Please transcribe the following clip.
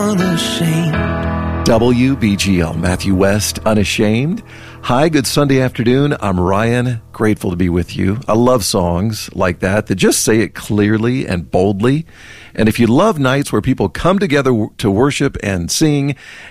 Unashamed. WBGL, Matthew West, Unashamed. Hi, good Sunday afternoon. I'm Ryan, grateful to be with you. I love songs like that just say it clearly and boldly. And if you love nights where people come together to worship and sing